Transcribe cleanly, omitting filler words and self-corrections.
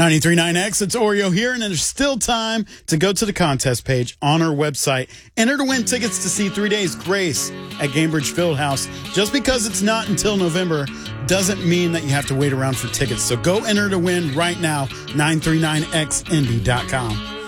93.9X, it's Oreo here, and there's still time to go to the contest page on our website. Enter to win tickets to see 3 Days Grace at Gainbridge Fieldhouse. Just because it's not until November doesn't mean that you have to wait around for tickets. So go enter to win right now, 939xindy.com.